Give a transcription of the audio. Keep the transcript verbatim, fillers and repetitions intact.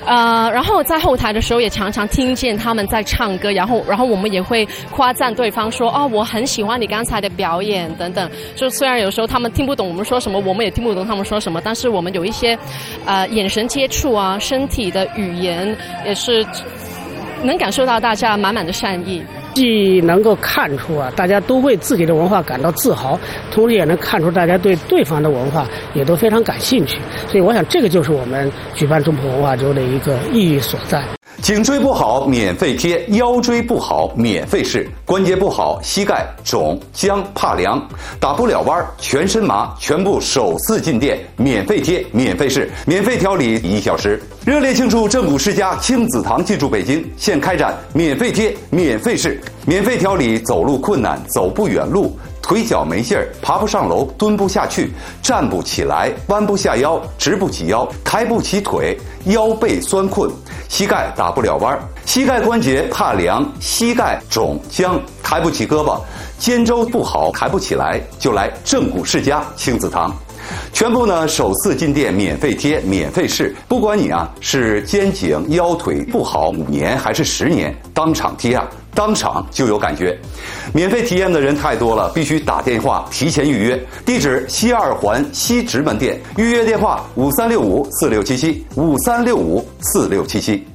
呃，然后在后台的时候也常常听见他们在唱歌，然后然后我们也会夸赞对方说，哦，我很喜欢你刚才的表演等等。就虽然有时候他们听不懂我们说什么，我们也听不懂他们说什么，但是我们有一些呃眼神接触啊，身体的语言也是能感受到大家满满的善意。 既能够看出啊，大家都为自己的文化感到自豪，同时也能看出大家对对方的文化也都非常感兴趣。所以我想，这个就是我们举办中葡文化周的一个意义所在。 颈椎不好免费贴，腰椎不好免费试，关节不好膝盖肿僵怕凉打不了弯全身麻，全部首次进店免费贴免费试，免费调理一小时。热烈庆祝正骨世家亲子堂进驻北京，现开展免费贴免费试，免费调理走路困难走不远路，腿脚没劲儿，爬不上楼，蹲不下去，站不起来，弯不下腰，直不起腰，抬不起腿，腰背酸困，膝盖打不了弯，膝盖关节怕凉，膝盖肿僵，抬不起胳膊，肩周不好，抬不起来，就来正骨世家亲子堂。全部呢首次进店免费贴免费试，不管你啊是肩颈腰腿不好五年还是十年，当场贴啊当场就有感觉。免费体验的人太多了，必须打电话提前预约。地址西二环西直门店，预约电话五三六五四六七七五三六五四六七七。